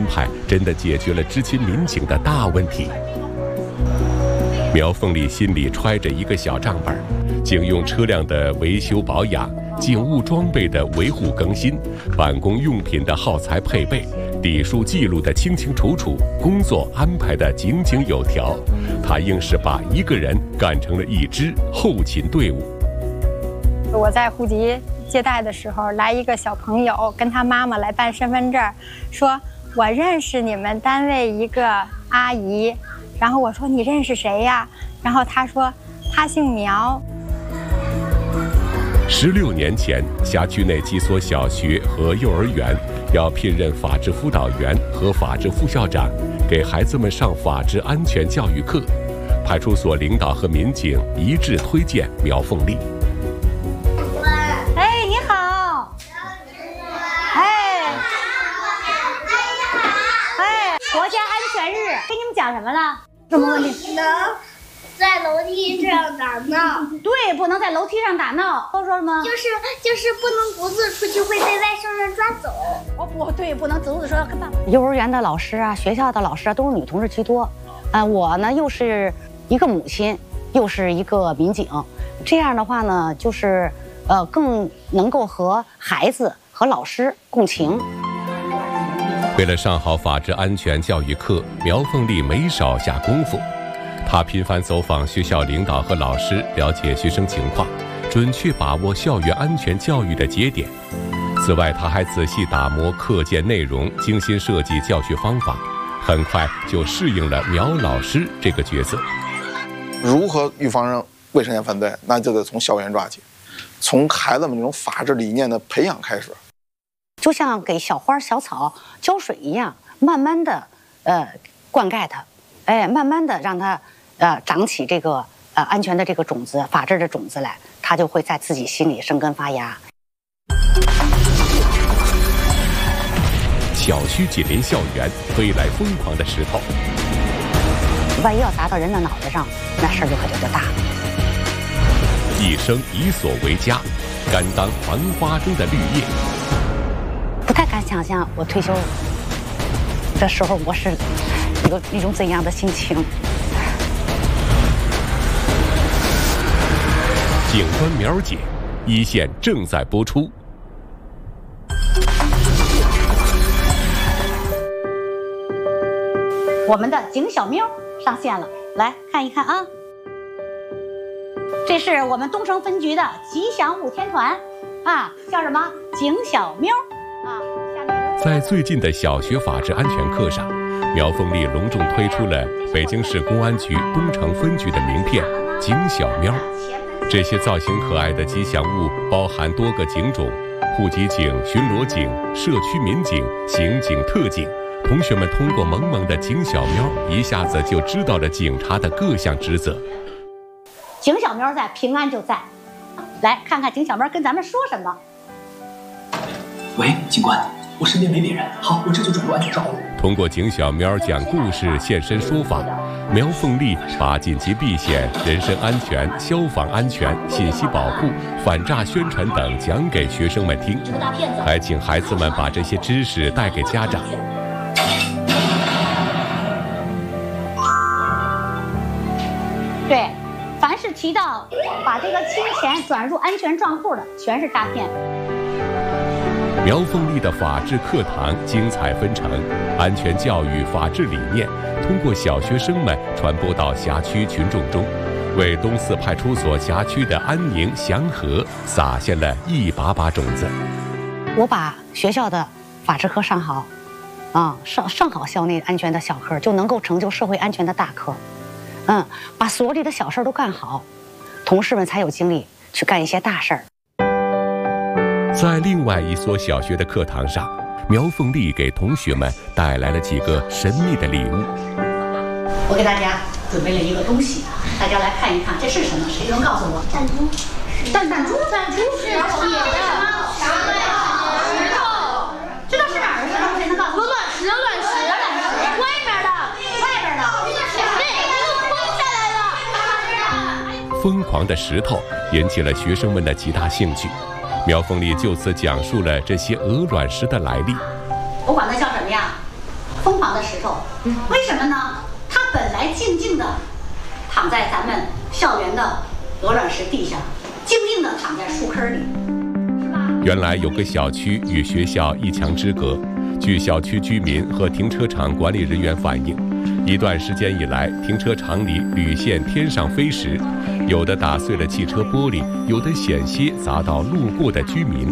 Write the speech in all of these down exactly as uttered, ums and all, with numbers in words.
排真的解决了知青民警的大问题。苗凤丽心里揣着一个小账本，警用车辆的维修保养、警务装备的维护更新、办公用品的耗材配备、底数记录的清清楚楚，工作安排的井井有条。他硬是把一个人干成了一支后勤队伍。 我在户籍接待的时候，来一个小朋友跟他妈妈来办身份证，说我认识你们单位一个阿姨。然后我说你认识谁呀？然后他说他姓苗。 十六年前，辖区内几所小学和幼儿园要聘任法制辅导员和法制副校长，给孩子们上法治安全教育课。派出所领导和民警一致推荐苗凤丽。 哎，你好。哎，哎，国家安全日，给你们讲什么了？什么问题？ 能在楼梯上打闹？ 对，不能在楼梯上打闹。都说什么？ 就是就是不能独自出去，会被外甥人抓走。 哦，不对，不能独自说跟爸爸。幼儿园的老师啊，学校的老师啊，都是女同志居多。啊、呃，我呢又是一个母亲，又是一个民警，这样的话呢，就是呃更能够和孩子和老师共情。 为了上好法治安全教育课，苗凤丽没少下功夫。她频繁走访学校领导和老师，了解学生情况，准确把握校园安全教育的节点。此外，她还仔细打磨课件内容，精心设计教学方法，很快就适应了苗老师这个角色。 如何预防未成年犯罪，那就得从校园抓起，从孩子们这种法治理念的培养开始。 就像给小花小草浇水一样，慢慢的呃灌溉它，哎，慢慢的让它呃长起这个呃安全的这个种子，法治的种子来，它就会在自己心里生根发芽。 小区紧邻校园，飞来疯狂的石头， 万一要砸到人的脑袋上，那事儿就可就就大了。 一生以所为家，甘当繁花中的绿叶。 不太敢想象我退休的时候我是有一种怎样的心情。 警专苗姐，一线正在播出。 我们的警小喵上线了，来看一看啊。这是我们东城分局的吉祥物天团啊，叫什么？警小喵。 在最近的小学法治安全课上，苗凤丽隆重推出了北京市公安局东城分局的名片“警小喵”。这些造型可爱的吉祥物包含多个警种：户籍警、巡逻警、社区民警、刑警、特警。同学们通过萌萌的警小喵，一下子就知道了警察的各项职责。 警小喵在，平安就在。来看看警小喵跟咱们说什么。 喂，警官，我身边没别人，好，我这就转入安全照顾。 通过警小喵讲故事、现身说法，苗凤丽把紧急避险、人身安全、消防安全、信息保护、反诈宣传等讲给学生们听，还请孩子们把这些知识带给家长。 对，凡是提到把这个金钱转入安全账户的，全是诈骗。 苗凤丽的法治课堂精彩纷呈，安全教育、法治理念通过小学生们传播到辖区群众中，为东四派出所辖区的安宁祥和撒下了一把把种子。 我把学校的法治课上好，啊，上上好校内安全的小课，就能够成就社会安全的大课。嗯，把所里的小事都干好，同事们才有精力去干一些大事儿。 在另外一所小学的课堂上，苗凤丽给同学们带来了几个神秘的礼物。 我给大家准备了一个东西，大家来看一看，这是什么？谁能告诉我？弹珠。弹弹珠？弹珠是铁的。啥的呀？石头。知道是哪儿的石头？谁能告诉我？卵石，卵石，卵石。外面的，外面的。对，崩下来了。 疯狂的石头引起了学生们的极大兴趣。苗凤丽就此讲述了这些鹅卵石的来历。 我管它叫什么呀？ 疯狂的石头。为什么呢？它本来静静的躺在咱们校园的鹅卵石地上，静静的躺在树坑里，是吧？ 原来有个小区与学校一墙之隔，据小区居民和停车场管理人员反映，一段时间以来，停车场里屡现天上飞石，有的打碎了汽车玻璃，有的险些砸到路过的居民。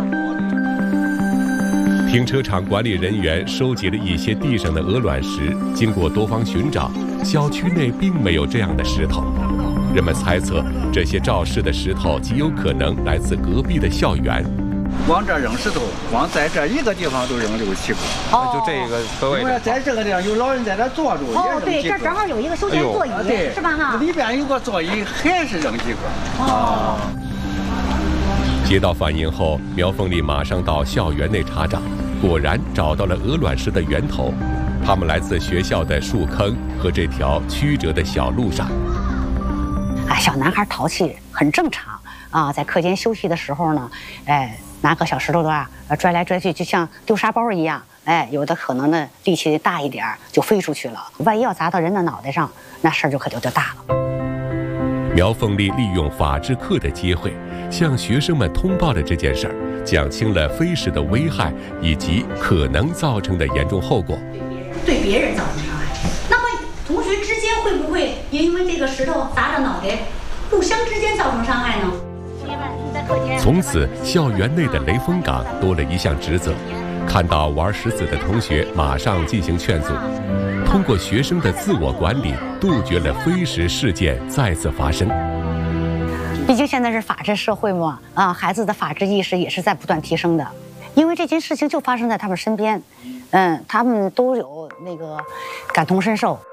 停车场管理人员收集了一些地上的鹅卵石，经过多方寻找，小区内并没有这样的石头。人们猜测，这些肇事的石头极有可能来自隔壁的校园。 往这扔石头，光在这一个地方都扔六七个。 哦，就这个座位。 因为在这个地方有老人在这坐着， 哦，对，这正好有一个休闲座椅， 对， 是吧？哈， 里边有个座椅，还是扔几个。 哦。 接到反映后，苗凤丽马上到校园内查找，果然找到了鹅卵石的源头，它们来自学校的树坑和这条曲折的小路上。 哎，小男孩淘气很正常啊，在课间休息的时候呢，哎，拿个小石头啊，拽来拽去，就像丢沙包一样。哎，有的可能呢力气大一点就飞出去了，万一要砸到人的脑袋上，那事儿就可就就大了。 苗凤丽利用法制课的机会，向学生们通报了这件事儿，讲清了飞石的危害以及可能造成的严重后果。 对别人造成伤害，那么同学之间会不会因为这个石头砸着脑袋，互相之间造成伤害呢？ 从此，校园内的雷锋岗多了一项职责，看到玩石子的同学，马上进行劝阻。通过学生的自我管理，杜绝了飞石事件再次发生。 毕竟现在是法治社会嘛，啊，孩子的法治意识也是在不断提升的。因为这件事情就发生在他们身边，嗯，他们都有那个感同身受。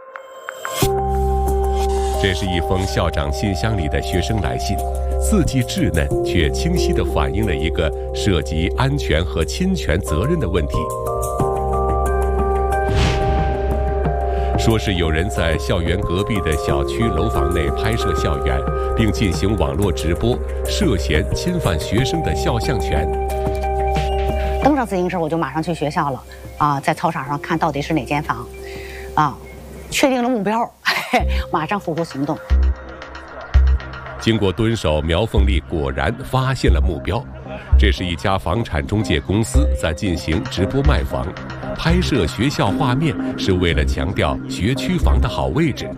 这是一封校长信箱里的学生来信，字迹稚嫩，却清晰地反映了一个涉及安全和侵权责任的问题。说是有人在校园隔壁的小区楼房内拍摄校园，并进行网络直播，涉嫌侵犯学生的肖像权。 登上自行车，我就马上去学校了，啊，在操场上看到底是哪间房，啊，确定了目标，嘿嘿，马上付诸行动。 经过蹲守，苗凤丽果然发现了目标。这是一家房产中介公司在进行直播卖房，拍摄学校画面是为了强调学区房的好位置。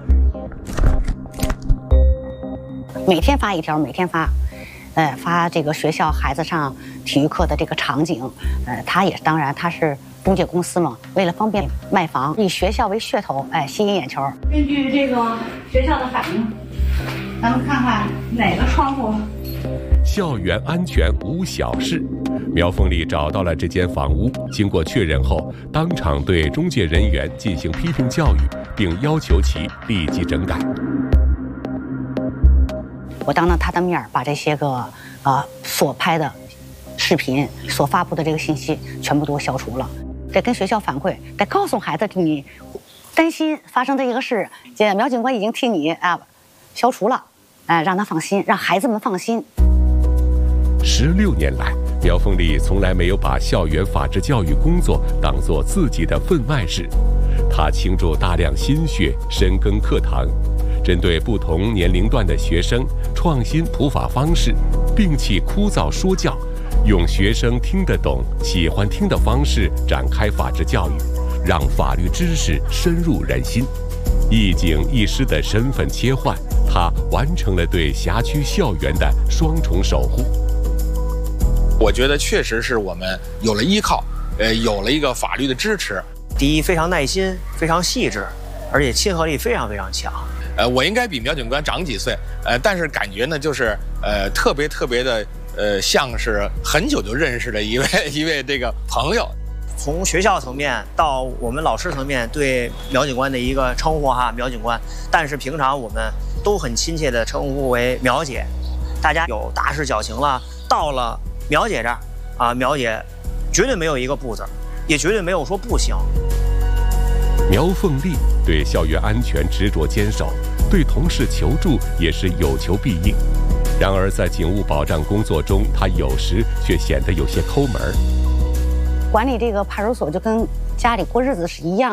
每天发一条，每天发，呃，发这个学校孩子上体育课的这个场景，呃，他也当然他是中介公司嘛，为了方便卖房，以学校为噱头，哎，吸引眼球。根据这个学校的反应，咱们看看哪个窗户。 校园安全无小事，苗凤丽找到了这间房屋，经过确认后，当场对中介人员进行批评教育，并要求其立即整改。 我当着他的面把这些个啊、呃、所拍的视频、所发布的这个信息全部都消除了，得跟学校反馈，得告诉孩子你担心发生的一个事，这苗警官已经替你啊消除了，哎、呃，让他放心，让孩子们放心。 十六年来，苗凤丽从来没有把校园法治教育工作当作自己的分外事，她倾注大量心血，深耕课堂，针对不同年龄段的学生，创新普法方式，摒弃枯燥说教，用学生听得懂、喜欢听的方式展开法治教育，让法律知识深入人心。一警一师的身份切换，她完成了对辖区校园的双重守护。 我觉得确实是我们有了依靠，呃，有了一个法律的支持。 第一，非常耐心，非常细致，而且亲和力非常非常强。 呃，我应该比苗警官长几岁，呃，但是感觉呢，就是呃，特别特别的，呃，像是很久就认识的一位一位这个朋友。 从学校层面到我们老师层面对苗警官的一个称呼哈，苗警官，但是平常我们都很亲切的称呼为苗姐。大家有大事矫情了，到了苗姐这儿啊，苗姐绝对没有一个不字，也绝对没有说不行。 苗凤丽对校园安全执着坚守，对同事求助也是有求必应。然而在警务保障工作中，她有时却显得有些抠门。 管理这个派出所就跟家里过日子是一样